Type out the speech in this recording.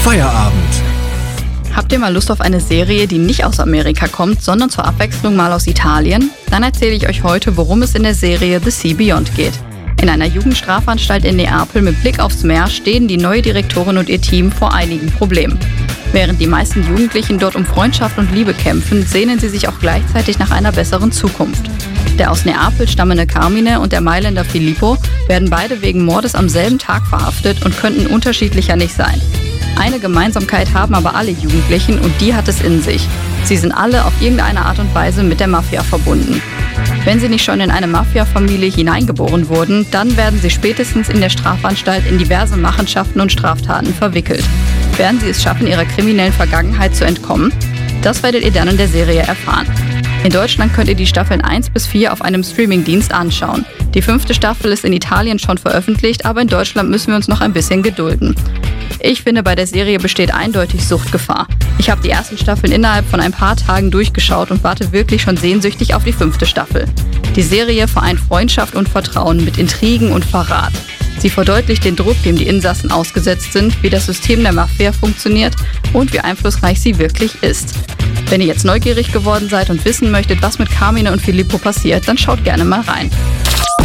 Feierabend. Habt ihr mal Lust auf eine Serie, die nicht aus Amerika kommt, sondern zur Abwechslung mal aus Italien? Dann erzähle ich euch heute, worum es in der Serie The Sea Beyond geht. In einer Jugendstrafanstalt in Neapel mit Blick aufs Meer stehen die neue Direktorin und ihr Team vor einigen Problemen. Während die meisten Jugendlichen dort um Freundschaft und Liebe kämpfen, sehnen sie sich auch gleichzeitig nach einer besseren Zukunft. Der aus Neapel stammende Carmine und der Mailänder Filippo werden beide wegen Mordes am selben Tag verhaftet und könnten unterschiedlicher nicht sein. Eine Gemeinsamkeit haben aber alle Jugendlichen und die hat es in sich. Sie sind alle auf irgendeine Art und Weise mit der Mafia verbunden. Wenn sie nicht schon in eine Mafia-Familie hineingeboren wurden, dann werden sie spätestens in der Strafanstalt in diverse Machenschaften und Straftaten verwickelt. Werden sie es schaffen, ihrer kriminellen Vergangenheit zu entkommen? Das werdet ihr dann in der Serie erfahren. In Deutschland könnt ihr die Staffeln 1 bis 4 auf einem Streamingdienst anschauen. Die 5. Staffel ist in Italien schon veröffentlicht, aber in Deutschland müssen wir uns noch ein bisschen gedulden. Ich finde, bei der Serie besteht eindeutig Suchtgefahr. Ich habe die ersten Staffeln innerhalb von ein paar Tagen durchgeschaut und warte wirklich schon sehnsüchtig auf die 5. Staffel. Die Serie vereint Freundschaft und Vertrauen mit Intrigen und Verrat. Sie verdeutlicht den Druck, dem die Insassen ausgesetzt sind, wie das System der Mafia funktioniert und wie einflussreich sie wirklich ist. Wenn ihr jetzt neugierig geworden seid und wissen möchtet, was mit Carmine und Filippo passiert, dann schaut gerne mal rein.